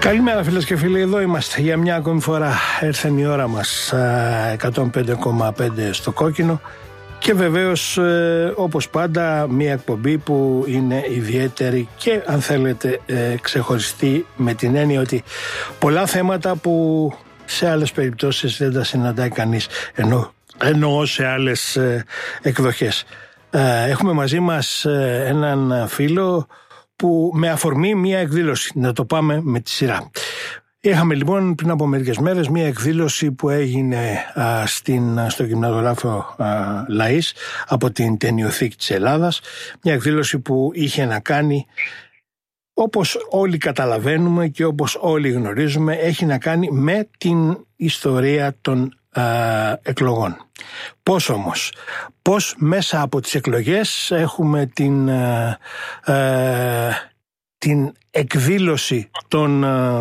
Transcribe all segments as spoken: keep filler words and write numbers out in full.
Καλημέρα φίλες και φίλοι, εδώ είμαστε για μια ακόμη φορά. Έρθεν η ώρα μας, εκατόν πέντε κόμμα πέντε στο κόκκινο, και βεβαίως όπως πάντα μια εκπομπή που είναι ιδιαίτερη και αν θέλετε ξεχωριστή, με την έννοια ότι πολλά θέματα που σε άλλες περιπτώσεις δεν τα συναντάει κανείς, ενώ, εννοώ σε άλλες εκδοχές. Έχουμε μαζί μας έναν φίλο που με αφορμή μια εκδήλωση, να το πάμε με τη σειρά. Είχαμε λοιπόν πριν από μερικές μέρες μια εκδήλωση που έγινε α, στην, στο Κινηματογράφο Λαΐς από την Ταινιοθήκη της Ελλάδας, μια εκδήλωση που είχε να κάνει, όπως όλοι καταλαβαίνουμε και όπως όλοι γνωρίζουμε, έχει να κάνει με την ιστορία των α, εκλογών. Πώς όμως, πώς μέσα από τις εκλογές έχουμε την, α, α, την εκδήλωση των α,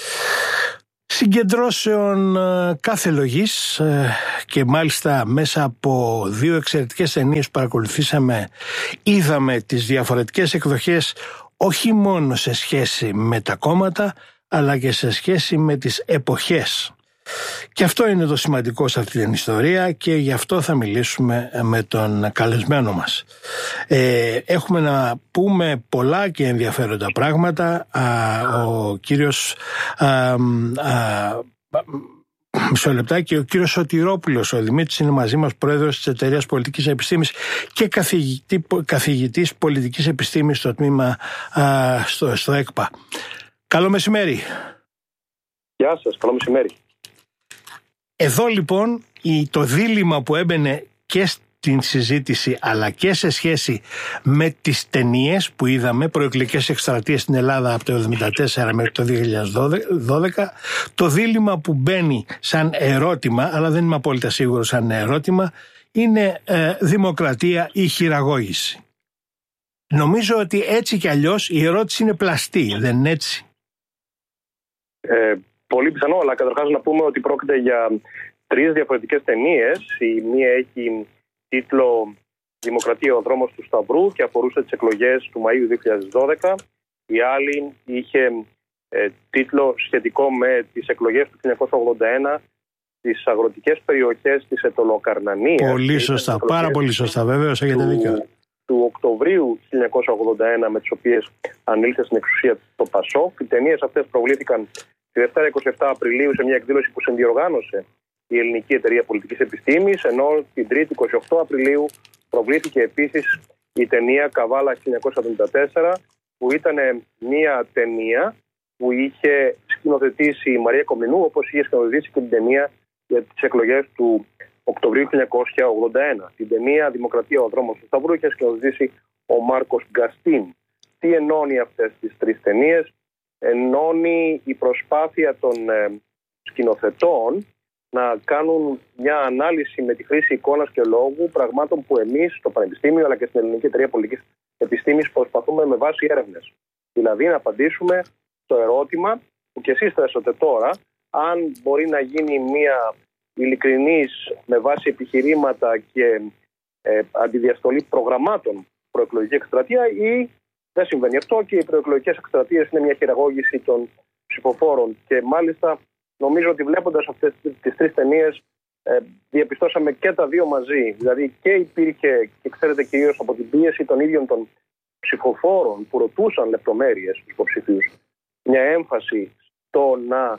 συγκεντρώσεων α, κάθε λογής, α, και μάλιστα μέσα από δύο εξαιρετικές ταινίες που παρακολουθήσαμε είδαμε τις διαφορετικές εκδοχές, όχι μόνο σε σχέση με τα κόμματα αλλά και σε σχέση με τις εποχές. Και αυτό είναι το σημαντικό σε αυτή την ιστορία και γι' αυτό θα μιλήσουμε με τον καλεσμένο μας. Ε, έχουμε να πούμε πολλά και ενδιαφέροντα πράγματα. Α, ο κύριος α, α, μισό λεπτάκι, ο κύριος Σωτηρόπουλος, ο Δημήτρης, είναι μαζί μας, πρόεδρος της Εταιρείας Πολιτικής Επιστήμης και καθηγητή, καθηγητής πολιτικής επιστήμης στο τμήμα α, στο, στο ΕΚΠΑ. Καλό μεσημέρι. Γεια σας, καλό μεσημέρι. Εδώ λοιπόν το δίλημμα που έμπαινε και στην συζήτηση αλλά και σε σχέση με τις ταινίες που είδαμε, προεκλογικές εκστρατείες στην Ελλάδα από το χίλια εννιακόσια εβδομήντα τέσσερα μέχρι το δύο χιλιάδες δώδεκα, το δίλημμα που μπαίνει σαν ερώτημα, αλλά δεν είμαι απόλυτα σίγουρος σαν ερώτημα, είναι ε, δημοκρατία ή χειραγώγηση. Νομίζω ότι έτσι κι αλλιώς η ερώτηση είναι πλαστή, δεν είναι έτσι? Ε, πολύ πιθανό, αλλά καταρχάς να πούμε ότι πρόκειται για τρεις διαφορετικές ταινίες. Η μία έχει τίτλο «Δημοκρατία, ο δρόμος του Σταυρού» και αφορούσε τις εκλογές του Μαΐου δύο χιλιάδες δώδεκα. Η άλλη είχε ε, τίτλο σχετικό με τις εκλογές του χίλια εννιακόσια ογδόντα ένα στις αγροτικές περιοχές της Αιτωλοκαρνανίας. Πολύ σωστά, πάρα πολύ σωστά, βεβαίως έχετε δίκιο. Του Οκτωβρίου χίλια εννιακόσια ογδόντα ένα, με τις οποίες ανήλθε στην εξουσία το Πασόκ. Οι ταινίες αυτές προβλήθηκαν τη Δευτέρα εικοστή εβδόμη Απριλίου σε μια εκδήλωση που συνδιοργάνωσε η Ελληνική Εταιρεία Πολιτικής Επιστήμης, ενώ την Τρίτη εικοστή ογδόη Απριλίου προβλήθηκε επίσης η ταινία Καβάλα χίλια εννιακόσια εβδομήντα τέσσερα, που ήταν μια ταινία που είχε σκηνοθετήσει η Μαρία Κομνηνού, όπως είχε σκηνοθετήσει και την ταινία για τις εκλογές του Οκτωβρίου χίλια εννιακόσια ογδόντα ένα. Την ταινία «Δημοκρατία, ο δρόμος του Σταυρού» είχε σκηνοθετήσει ο Μάρκος Γκαστίν. Τι ενώνει αυτές τις τρεις ταινίες? Ενώνει η προσπάθεια των ε, σκηνοθετών να κάνουν μια ανάλυση με τη χρήση εικόνας και λόγου πραγμάτων που εμείς στο Πανεπιστήμιο αλλά και στην Ελληνική Εταιρεία Πολιτικής Επιστήμης προσπαθούμε με βάση έρευνες. Δηλαδή να απαντήσουμε στο ερώτημα που και εσείς θέσατε τώρα, αν μπορεί να γίνει μια ειλικρινής με βάση επιχειρήματα και ε, αντιδιαστολή προγραμμάτων προεκλογική εκστρατεία, ή δεν συμβαίνει αυτό και οι προεκλογικές εκστρατείες είναι μια χειραγώγηση των ψηφοφόρων. Και μάλιστα νομίζω ότι βλέποντας αυτές τις τρεις ταινίες ε, διαπιστώσαμε και τα δύο μαζί. Δηλαδή και υπήρχε, και ξέρετε κυρίως από την πίεση των ίδιων των ψηφοφόρων που ρωτούσαν λεπτομέρειες στους υποψηφίους, μια έμφαση στο να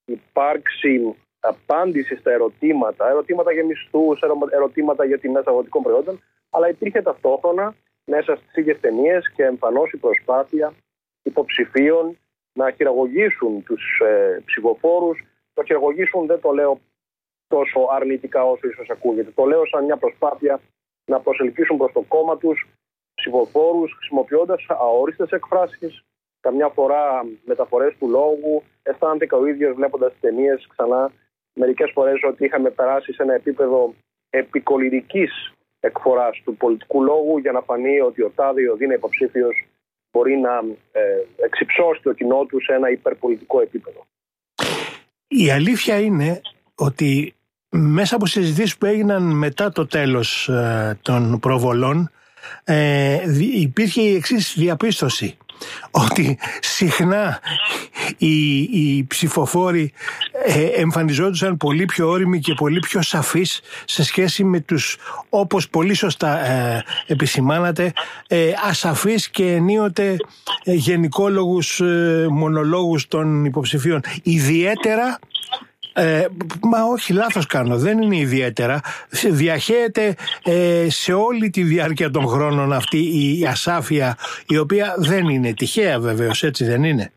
υπάρξει απάντηση στα ερωτήματα, ερωτήματα για μισθούς, ερωτήματα για τιμές αγροτικών προϊόντων, αλλά υπήρχε ταυτόχρονα μέσα στις ίδιες ταινίες και εμφανώς η προσπάθεια υποψηφίων να χειραγωγήσουν τους ε, ψηφοφόρους. Το χειραγωγήσουν δεν το λέω τόσο αρνητικά όσο ίσως ακούγεται. Το λέω σαν μια προσπάθεια να προσελκύσουν προς το κόμμα τους ψηφοφόρους, χρησιμοποιώντας αόριστες εκφράσεις, καμιά φορά μεταφορές του λόγου. Αισθάνθηκα ο ίδιος βλέποντας τις ταινίες ξανά μερικές φορές ότι είχαμε περάσει σε ένα επίπεδο επικολυρικής εκφοράς του πολιτικού λόγου για να φανεί ότι ο τάδε ή ο δίνα υποψήφιος μπορεί να ε, εξυψώσει το κοινό του σε ένα υπερπολιτικό επίπεδο. Η αλήθεια είναι ότι μέσα από συζητήσεις που έγιναν μετά το τέλος ε, των προβολών ε, υπήρχε η εξής διαπίστωση, ότι συχνά οι, οι ψηφοφόροι ε, εμφανιζόντουσαν πολύ πιο όριμοι και πολύ πιο σαφείς σε σχέση με τους, όπως πολύ σωστά ε, επισημάνατε, ε, ασαφείς και ενίοτε ε, γενικόλογους ε, μονολόγους των υποψηφίων. Ιδιαίτερα Ε, μα όχι, λάθος κάνω, δεν είναι ιδιαίτερα. Διαχέεται ε, σε όλη τη διάρκεια των χρόνων αυτή η ασάφεια, η οποία δεν είναι τυχαία βεβαίως, έτσι δεν είναι?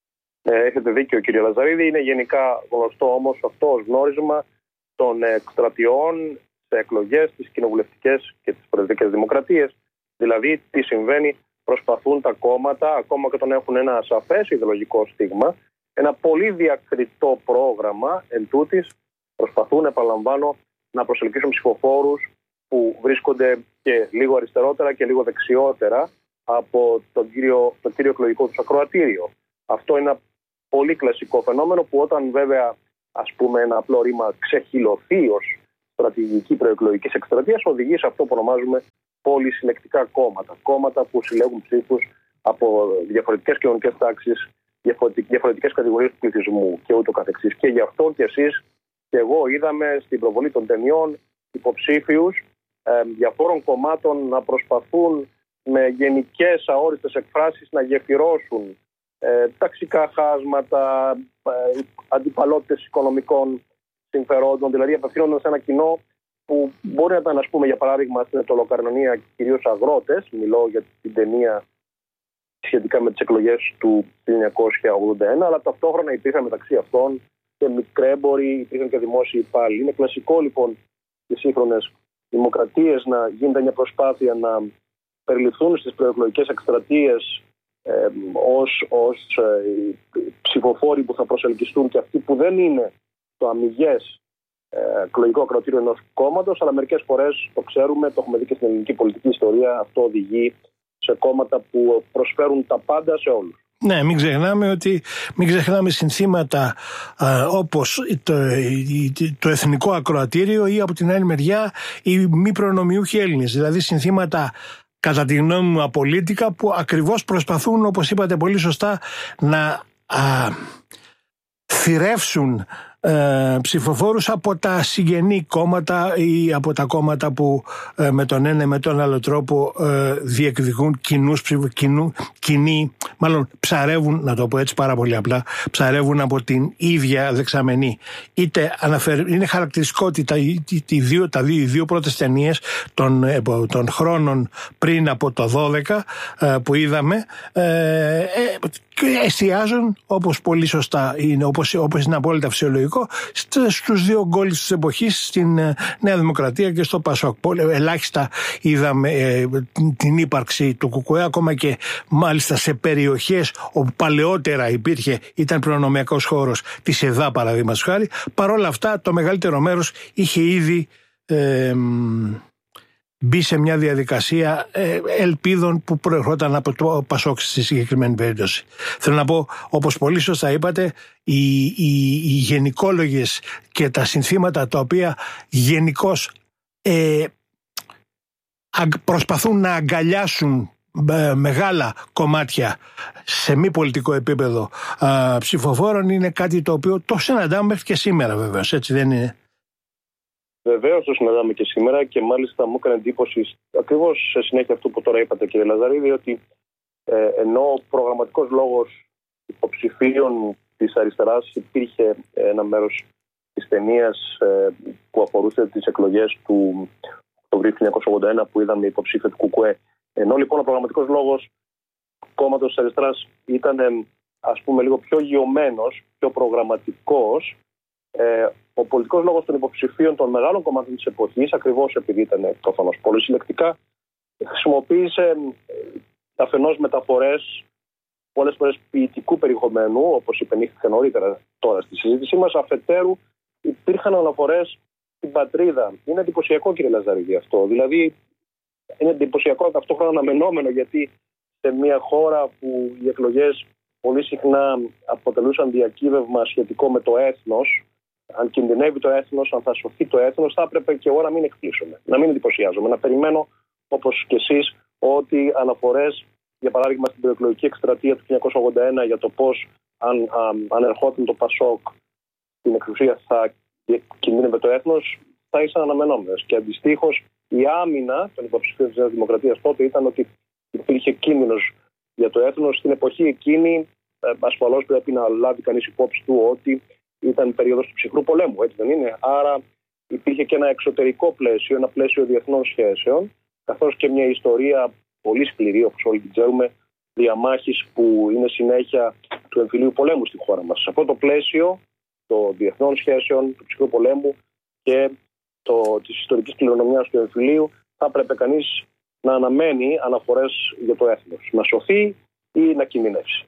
Ε, έχετε δίκιο κύριε Λαζαρίδη, είναι γενικά γνωστό όμως αυτό ως γνώρισμα των εκστρατιών σε εκλογές, τις κοινοβουλευτικές και τις προεδρικές δημοκρατίες. Δηλαδή τι συμβαίνει, προσπαθούν τα κόμματα, ακόμα και όταν έχουν ένα σαφές ιδεολογικό στίγμα, ένα πολύ διακριτό πρόγραμμα εν τούτης, προσπαθούν, επαναλαμβάνω, να προσελκύσουν ψηφοφόρους που βρίσκονται και λίγο αριστερότερα και λίγο δεξιότερα από το κύριο, το κύριο εκλογικό τους ακροατήριο. Αυτό είναι ένα πολύ κλασικό φαινόμενο που όταν βέβαια, ας πούμε, ένα απλό ρήμα ξεχυλωθεί ως στρατηγική προεκλογικής εκστρατείας, οδηγεί σε αυτό που ονομάζουμε πολυσυλλεκτικά κόμματα. Κόμματα που συλλέγουν ψήφους από διαφορετικές κοινωνικές τάξεις, διαφορετικές κατηγορίες του πληθυσμού και ούτω καθεξής. Και γι' αυτό και εσείς και εγώ είδαμε στην προβολή των ταινιών υποψήφιους ε, διαφόρων κομμάτων να προσπαθούν με γενικές αόριστες εκφράσεις να γεφυρώσουν ε, ταξικά χάσματα, ε, αντιπαλότητες οικονομικών συμφερόντων, δηλαδή απευθύνοντας σε ένα κοινό που μπορεί να ήταν, ας πούμε, για παράδειγμα στην Αιτωλοκαρνανία κυρίως αγρότες, μιλώ για την ταινία σχετικά με τις εκλογές του χίλια εννιακόσια ογδόντα ένα, αλλά ταυτόχρονα υπήρχαν μεταξύ αυτών και μικρέμποροι, υπήρχαν και δημόσιοι υπάλληλοι. Είναι κλασικό λοιπόν στις σύγχρονες δημοκρατίες να γίνεται μια προσπάθεια να περιληφθούν στις προεκλογικές εκστρατείες ε, ως, ως ε, ψηφοφόροι που θα προσελκυστούν και αυτοί που δεν είναι το αμιγές ε, εκλογικό ακροατήριο ενός κόμματος, αλλά μερικές φορές το ξέρουμε, το έχουμε δει και στην ελληνική πολιτική ιστορία, αυτό οδηγεί σε κόμματα που προσφέρουν τα πάντα σε όλους. Ναι, μην ξεχνάμε ότι μην ξεχνάμε συνθήματα α, όπως το, το εθνικό ακροατήριο ή από την άλλη μεριά οι μη προνομιούχοι Έλληνες. Δηλαδή συνθήματα, κατά τη γνώμη μου, απολύτικα, που ακριβώς προσπαθούν, όπως είπατε πολύ σωστά, να α, θυρεύσουν Ε, ψηφοφόρους από τα συγγενή κόμματα ή από τα κόμματα που ε, με τον ένα ή με τον άλλο τρόπο ε, διεκδικούν κοινούς, κοινού, κοινοί, μάλλον ψαρεύουν, να το πω έτσι πάρα πολύ απλά, ψαρεύουν από την ίδια δεξαμενή. Είτε αναφέρει, είναι χαρακτηριστικό ότι τα, οι δύο, τα δύο, οι δύο πρώτες ταινίες των, ε, των χρόνων πριν από το δώδεκα ε, που είδαμε ε, ε, εστιάζουν, όπως πολύ σωστά είναι, όπως, όπως είναι απόλυτα φυσιολογικό, στους δύο γκόλους της εποχής, στην Νέα Δημοκρατία και στο Πασόκ. Ελάχιστα είδαμε ε, την ύπαρξη του Κουκουέ, ακόμα και μάλιστα σε περιοχές όπου παλαιότερα υπήρχε, ήταν προνομιακός χώρος, της ΕΔΑ παραδείγματος χάρη. Παρ' όλα αυτά το μεγαλύτερο μέρος είχε ήδη ε, μπει σε μια διαδικασία ε, ελπίδων που προερχόταν από το Πασόκ στη συγκεκριμένη περίπτωση. Θέλω να πω, όπως πολύ σωστά είπατε, οι, οι, οι γενικόλογες και τα συνθήματα τα οποία γενικώς ε, προσπαθούν να αγκαλιάσουν ε, μεγάλα κομμάτια σε μη πολιτικό επίπεδο ε, ψηφοφόρων, είναι κάτι το οποίο το συναντάμε μέχρι και σήμερα, βεβαίως, έτσι δεν είναι? Βεβαίως το συναντάμε και σήμερα, και μάλιστα μου έκανε εντύπωση ακριβώς σε συνέχεια αυτού που τώρα είπατε, κύριε Λαζαρίδη, ότι ε, ενώ ο προγραμματικός λόγος υποψηφίων της αριστεράς υπήρχε ένα μέρος της ταινίας ε, που αφορούσε τις εκλογές του Οκτωβρίου χίλια εννιακόσια ογδόντα ένα που είδαμε υποψήφιο του Κουκουέ. Ενώ λοιπόν ο προγραμματικός λόγος του κόμματος της αριστεράς ήταν, ας πούμε, λίγο πιο γιωμένος, πιο προγραμματικός, ε, ο πολιτικός λόγος των υποψηφίων των μεγάλων κομμάτων της εποχής, ακριβώς επειδή ήταν προφανώς πολύ συλλεκτικά, χρησιμοποίησε αφενός μεταφορές πολλές φορές ποιητικού περιεχομένου, όπως υπενήχθηκα νωρίτερα τώρα στη συζήτησή μας. Αφετέρου υπήρχαν αναφορές στην πατρίδα. Είναι εντυπωσιακό, κύριε Λαζαρίδη, αυτό. Δηλαδή είναι εντυπωσιακό, ταυτόχρονα αναμενόμενο, γιατί σε μια χώρα που οι εκλογές πολύ συχνά αποτελούσαν διακύβευμα σχετικό με το έθνος, αν κινδυνεύει το έθνος, αν θα σωθεί το έθνος, θα έπρεπε και εγώ να μην εκπλήσουμε, να μην εντυπωσιάζομαι, να περιμένω, όπως και εσείς, ότι αναφορές, για παράδειγμα στην προεκλογική εκστρατεία του χίλια εννιακόσια ογδόντα ένα, για το πώς αν, αν, αν ερχόταν το Πασόκ στην εξουσία θα κινδύνευε το έθνος, θα ήσαν αναμενόμενες. Και αντιστοίχως η άμυνα των υποψηφίων της Νέας Δημοκρατίας τότε ήταν ότι υπήρχε κίνδυνος για το έθνος. Στην εποχή εκείνη, ασφαλώς πρέπει να λάβει κανείς υπόψη του ότι ήταν περίοδος του ψυχρού πολέμου, έτσι δεν είναι? Άρα υπήρχε και ένα εξωτερικό πλαίσιο, ένα πλαίσιο διεθνών σχέσεων, καθώς και μια ιστορία πολύ σκληρή, όπως όλοι την ξέρουμε, διαμάχης που είναι συνέχεια του εμφυλίου πολέμου στη χώρα μας. Σε αυτό το πλαίσιο των διεθνών σχέσεων, του ψυχρού πολέμου και το, της ιστορικής κληρονομιάς του εμφυλίου, θα έπρεπε κανείς να αναμένει αναφορές για το έθνος, να σωθεί ή να κινδυνεύσει.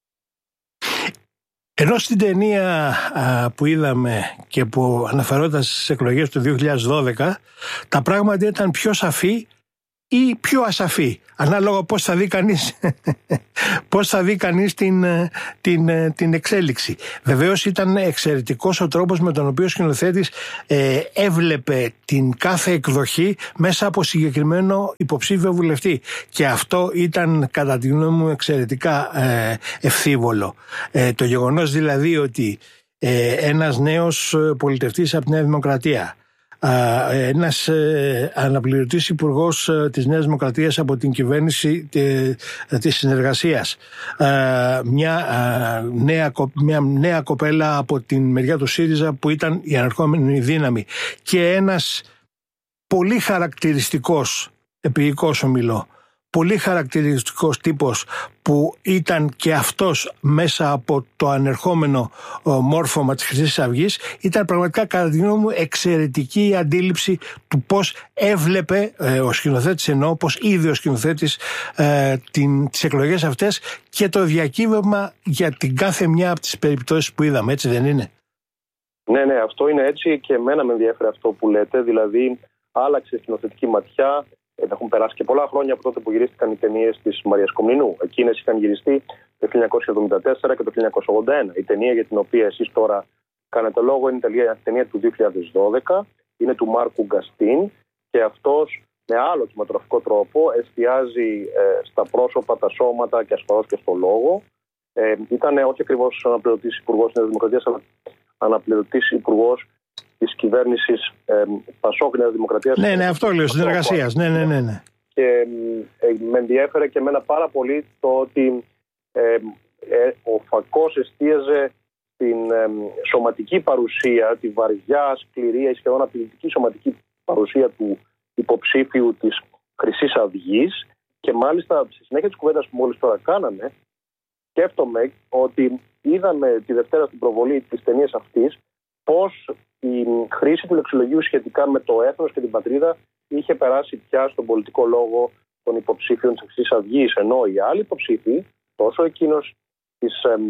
Ενώ στην ταινία α, που είδαμε και που αναφερόταν στις εκλογές του δύο χιλιάδες δώδεκα, τα πράγματα ήταν πιο σαφή ή πιο ασαφή, ανάλογα πώς θα δει κανείς, πώς θα δει κανείς την, την, την εξέλιξη. Βεβαίως ήταν εξαιρετικός ο τρόπος με τον οποίο ο σκηνοθέτης ε, έβλεπε την κάθε εκδοχή μέσα από συγκεκριμένο υποψήφιο βουλευτή. Και αυτό ήταν κατά τη γνώμη μου εξαιρετικά ε, ευθύβολο. Ε, το γεγονός δηλαδή ότι ε, ένας νέος πολιτευτής από τη Νέα Δημοκρατία, ένας αναπληρωτής υπουργός της Νέας Δημοκρατίας από την κυβέρνηση της συνεργασίας, μια νέα, μια νέα κοπέλα από την μεριά του ΣΥΡΙΖΑ που ήταν η ανερχόμενη δύναμη και ένας πολύ χαρακτηριστικός, επίοικος ομιλώ, πολύ χαρακτηριστικός τύπος που ήταν και αυτός μέσα από το ανερχόμενο μόρφωμα της Χρυσής Αυγής, ήταν πραγματικά κατά τη γνώμη μου εξαιρετική η αντίληψη του πώς έβλεπε ε, ο σκηνοθέτης, εννοώ πώς είδε ο σκηνοθέτης ε, την, τις εκλογές αυτές και το διακύβευμα για την κάθε μια από τις περιπτώσεις που είδαμε, έτσι δεν είναι? Ναι, ναι, αυτό είναι έτσι και εμένα με ενδιαφέρει αυτό που λέτε, δηλαδή άλλαξε η σκηνοθετική ματιά. Έχουν περάσει και πολλά χρόνια από τότε που γυρίστηκαν οι ταινίες της Μαρίας Κομνηνού. Εκείνες είχαν γυριστεί το χίλια εννιακόσια εβδομήντα τέσσερα και το χίλια εννιακόσια ογδόντα ένα. Η ταινία για την οποία εσείς τώρα κάνετε λόγο είναι η ταινία του δύο χιλιάδες δώδεκα. Είναι του Μάρκου Γκαστίν και αυτός με άλλο κινηματογραφικό τρόπο εστιάζει ε, στα πρόσωπα, τα σώματα και ασφαλώς και στο λόγο. Ε, ήταν όχι ακριβώς αναπληρωτής υπουργός της Νέας Δημοκρατίας, αλλά αναπληρωτής υπουργός της κυβέρνησης ε, Πασόκ Νέας Δημοκρατίας. Ναι, ναι, αυτό λέω, συνεργασίας. Ναι, ναι, ναι, ναι. Και ε, με ενδιέφερε και εμένα πάρα πολύ το ότι ε, ε, ο Φακός εστίαζε στην ε, σωματική παρουσία, τη βαριά, σκληρή, σχεδόν απειλητική σωματική παρουσία του υποψήφιου της Χρυσής Αυγής και μάλιστα στη συνέχεια της κουβέντας που μόλις τώρα κάναμε, σκέφτομαι ότι είδαμε τη Δευτέρα στην προβολή της ταινίας αυτής πώς η χρήση του λεξιλογίου σχετικά με το έθνος και την πατρίδα είχε περάσει πια στον πολιτικό λόγο των υποψήφιων της Χρυσής Αυγής, ενώ οι άλλοι υποψήφοι, τόσο εκείνος της ε,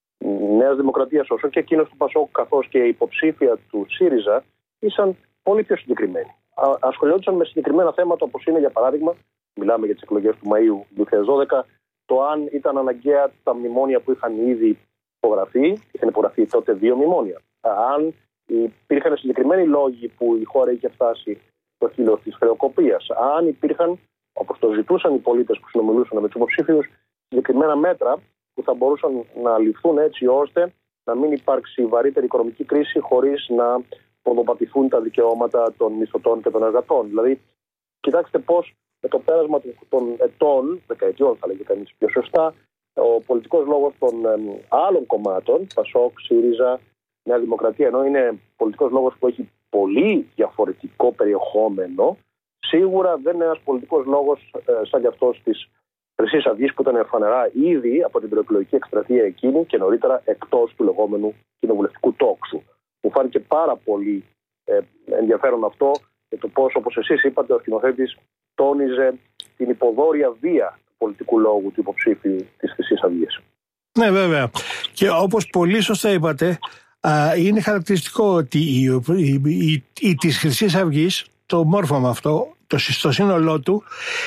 Νέας Δημοκρατίας όσο και εκείνος του Πασόκ καθώς και η υποψήφια του ΣΥΡΙΖΑ ήσαν πολύ πιο συγκεκριμένοι. Α, ασχολιόντουσαν με συγκεκριμένα θέματα όπως είναι για παράδειγμα, μιλάμε για τις εκλογές του Μαΐου δύο χιλιάδες δώδεκα, το αν ήταν αναγκαία τα μνημόνια που είχαν ήδη υπογραφεί, είχαν υπογραφεί τότε δύο μνημόνια. Αν υπήρχαν συγκεκριμένοι λόγοι που η χώρα είχε φτάσει στο χείλος της χρεοκοπίας, αν υπήρχαν, όπως το ζητούσαν οι πολίτες που συνομιλούσαν με τους υποψήφιους, συγκεκριμένα μέτρα που θα μπορούσαν να ληφθούν έτσι ώστε να μην υπάρξει βαρύτερη οικονομική κρίση χωρίς να ποδοπατηθούν τα δικαιώματα των μισθωτών και των εργατών. Δηλαδή, κοιτάξτε πώς με το πέρασμα των ετών, δεκαετιών θα λέγει κανείς πιο σωστά, ο πολιτικός λόγος των ε, άλλων κομμάτων, Πασόκ, ΣΥΡΙΖΑ, Νέα Δημοκρατία, ενώ είναι πολιτικός λόγος που έχει πολύ διαφορετικό περιεχόμενο, σίγουρα δεν είναι ένας πολιτικός λόγος ε, σαν και αυτός της Χρυσής Αυγής που ήταν φανερά ήδη από την προεκλογική εκστρατεία εκείνη και νωρίτερα εκτός του λεγόμενου κοινοβουλευτικού τόξου. Μου φάνηκε πάρα πολύ ε, ενδιαφέρον αυτό και το πώς, όπως εσείς είπατε, ο σκηνοθέτης τόνιζε την υποδόρια βία του πολιτικού λόγου του υποψήφιου της Χρυσής Αυγής. Ναι, βέβαια. Και όπως πολύ σωστά είπατε, α, είναι χαρακτηριστικό ότι η, η, η, η της Χρυσής Αυγής, το μόρφωμα αυτό, το, στο σύνολό του,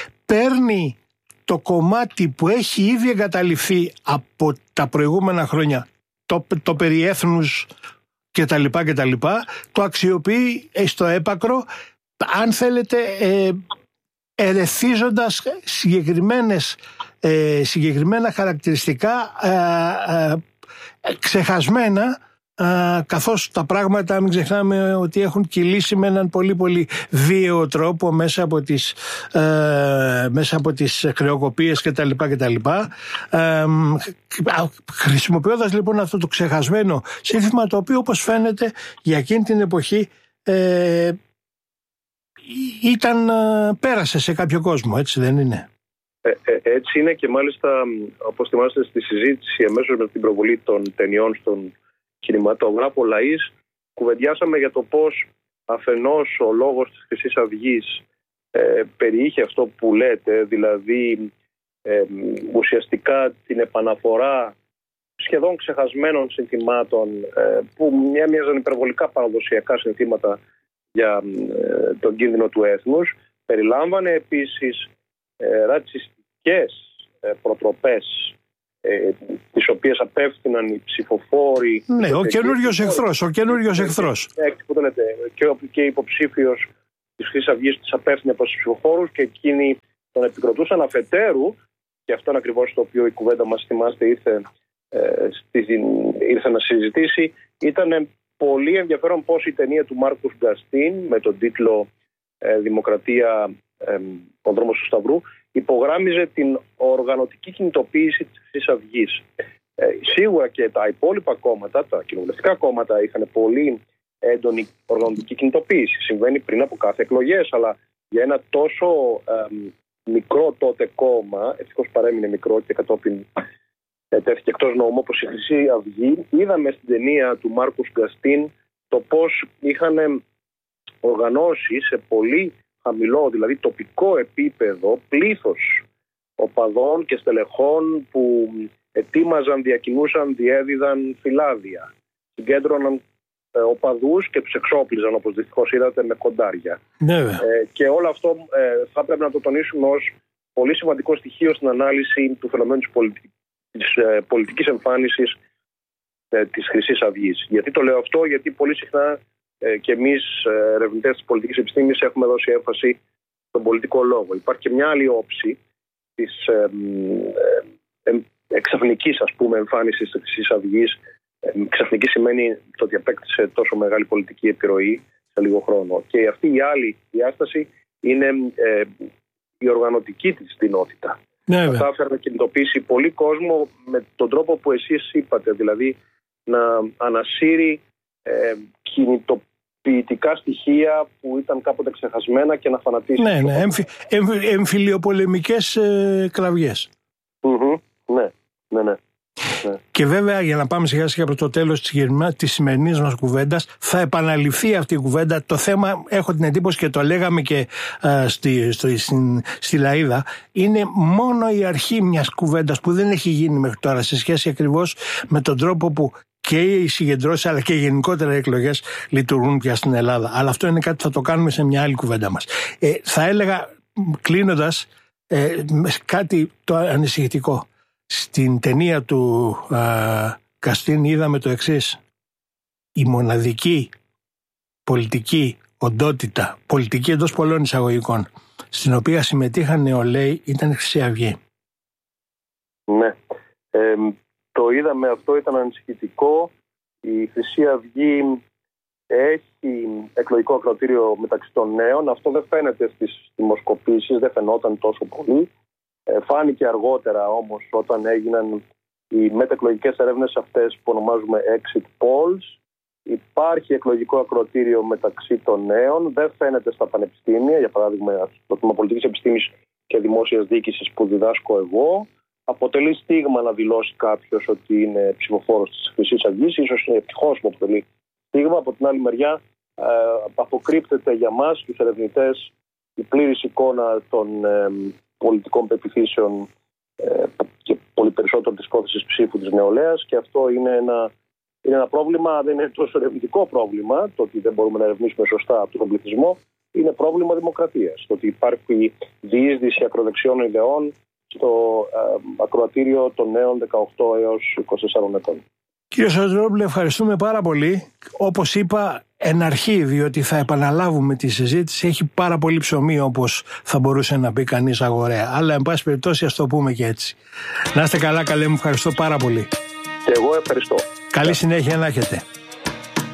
παίρνει το κομμάτι που έχει ήδη εγκαταλειφθεί από τα προηγούμενα χρόνια, το, το περί έθνους και τα λοιπά και τα λοιπά, το αξιοποιεί στο έπακρο, αν θέλετε, ε, ερεθίζοντας συγκεκριμένες, ε, συγκεκριμένα χαρακτηριστικά ε, ε, ξεχασμένα, α, καθώς τα πράγματα, μην ξεχνάμε ότι έχουν κυλήσει με έναν πολύ πολύ βίαιο τρόπο μέσα από τις, ε, μέσα από τις χρεοκοπίες κτλ. κτλ. Ε, χρησιμοποιώντας λοιπόν αυτό το ξεχασμένο σύνθημα, το οποίο όπως φαίνεται για εκείνη την εποχή ε, ήταν, πέρασε σε κάποιο κόσμο, έτσι δεν είναι? Ε, ε, έτσι είναι, και μάλιστα, όπως θυμάστε, στη συζήτηση αμέσως με την προβολή των ταινιών στον κινηματογράφο Λαΐς, κουβεντιάσαμε για το πώς αφενός ο λόγος της Χρυσής Αυγής ε, περιείχε αυτό που λέτε, δηλαδή ε, ουσιαστικά την επαναφορά σχεδόν ξεχασμένων συνθημάτων ε, που μια μοιάζαν υπερβολικά παραδοσιακά συνθήματα για ε, τον κίνδυνο του έθνους. Περιλάμβανε επίσης ε, ρατσιστικές ε, προτροπές ε, τις οποίες απέφθηναν οι ψηφοφόροι. Ναι, ο καινούριος εχθρός, ο καινούριος εχθρός. Που το λέτε, και, και υποψήφιος της Χρυσής Αυγής τις απέφθηνε προς τους ψηφοφόρους και εκείνοι τον επικροτούσαν αφετέρου, και αυτό είναι ακριβώς το οποίο η κουβέντα μας, θυμάστε, ήρθε, ε, στη, ήρθε να συζητήσει. Ήταν πολύ ενδιαφέρον πώς η ταινία του Μάρκους Γκαστίν με τον τίτλο ε, «Δημοκρατία, ε, ο δρόμος του Σταυρού» υπογράμμιζε την οργανωτική κινητοποίηση της Χρυσής Αυγής. Ε, σίγουρα και τα υπόλοιπα κόμματα, τα κοινοβουλευτικά κόμματα, είχαν πολύ έντονη οργανωτική κινητοποίηση. Συμβαίνει πριν από κάθε εκλογές, αλλά για ένα τόσο ε, μικρό τότε κόμμα, ευτυχώς παρέμεινε μικρό και κατόπιν ε, τέθηκε εκτός νόμου, όπως η Χρυσή Αυγή, είδαμε στην ταινία του Μάρκους Γκαστίν το πώς είχαν οργανώσει σε πολύ χαμηλό, δηλαδή τοπικό επίπεδο, πλήθος οπαδών και στελεχών που ετοίμαζαν, διακινούσαν, διέδιδαν φυλάδια. Συγκέντρωναν ε, οπαδούς και τους εξόπλιζαν, όπως δυστυχώς είδατε, με κοντάρια. Ναι. Ε, και όλο αυτό ε, θα πρέπει να το τονίσουμε ως πολύ σημαντικό στοιχείο στην ανάλυση του φαινομένου της, πολιτι... της ε, πολιτικής εμφάνισης ε, της Χρυσής Αυγής. Γιατί το λέω αυτό? Γιατί πολύ συχνά ε, και εμείς ε, ερευνητές της πολιτικής επιστήμης έχουμε δώσει έμφαση στον πολιτικό λόγο. Υπάρχει και μια άλλη όψη της ε, ε, ε, εξαφνικής, ας πούμε, εμφάνισης της Χρυσής Αυγής. Ε, ξαφνική σημαίνει το ότι απέκτησε τόσο μεγάλη πολιτική επιρροή σε λίγο χρόνο. Και αυτή η άλλη διάσταση είναι ε, η οργανωτική της δυνότητα. Ναι, κατάφερε να κινητοποιήσει πολύ κόσμο με τον τρόπο που εσείς είπατε, δηλαδή να ανασύρει ε, κινητοποιητικά στοιχεία που ήταν κάποτε ξεχασμένα και να φανατίσει. Ναι, ναι, εμφυ, εμφυ, εμφυλιοπολεμικές ε, κραυγές. Mm-hmm, ναι, ναι, ναι. Ναι. Και βέβαια, για να πάμε σιγά σιγά προς το τέλος της, της σημερινής μας κουβέντας, θα επαναληφθεί αυτή η κουβέντα. Το θέμα, έχω την εντύπωση και το λέγαμε και α, στη, στο, στη, στη Λαΐδα, είναι μόνο η αρχή μιας κουβέντας που δεν έχει γίνει μέχρι τώρα σε σχέση ακριβώς με τον τρόπο που και οι συγκεντρώσεις αλλά και οι γενικότερα οι εκλογές λειτουργούν πια στην Ελλάδα. Αλλά αυτό είναι κάτι που θα το κάνουμε σε μια άλλη κουβέντα μας. Ε, θα έλεγα, κλείνοντας, ε, κάτι το ανησυχητικό. Στην ταινία του α, Καστίν είδαμε το εξής. Η μοναδική πολιτική οντότητα, πολιτική εντός πολλών εισαγωγικών, στην οποία συμμετείχαν νεολαίοι, ήταν η Χρυσή Αυγή. Ναι. Ε, το είδαμε αυτό, ήταν ανησυχητικό. Η Χρυσή Αυγή έχει εκλογικό ακροατήριο μεταξύ των νέων. Αυτό δεν φαίνεται στις δημοσκοπήσεις, δεν φαινόταν τόσο πολύ. Φάνηκε αργότερα όμως όταν έγιναν οι μεταεκλογικές έρευνες αυτές που ονομάζουμε exit polls. Υπάρχει εκλογικό ακροατήριο μεταξύ των νέων, δεν φαίνεται στα πανεπιστήμια, για παράδειγμα στο τμήμα πολιτικής επιστήμης και δημόσιας διοίκησης που διδάσκω εγώ. Αποτελεί στίγμα να δηλώσει κάποιος ότι είναι ψηφοφόρος της Χρυσής Αυγής, ίσως είναι ευτυχώς που αποτελεί στίγμα. Από την άλλη μεριά ε, αποκρύπτεται για μας τους ερευνητές η πλήρης εικόνα των ε, πολιτικών πεποιθήσεων ε, και πολύ περισσότερο της πρόθεσης ψήφου της νεολαίας, και αυτό είναι ένα, είναι ένα πρόβλημα, δεν είναι τόσο ερευνητικό πρόβλημα, το ότι δεν μπορούμε να ερευνήσουμε σωστά τον πληθυσμό, είναι πρόβλημα δημοκρατίας. Το ότι υπάρχει διείσδυση ακροδεξιών ιδεών στο ε, ακροατήριο των νέων δεκαοκτώ έως είκοσι τέσσερα ετών. Κύριε Σωτηρόπουλε, ευχαριστούμε πάρα πολύ. Όπως είπα, εν αρχή, διότι θα επαναλάβουμε τη συζήτηση, έχει πάρα πολύ ψωμί, όπως θα μπορούσε να πει κανείς αγοραία. Αλλά, εν πάση περιπτώσει, ας το πούμε και έτσι. Να είστε καλά, καλέ μου, ευχαριστώ πάρα πολύ. Και εγώ ευχαριστώ. Καλή συνέχεια να έχετε.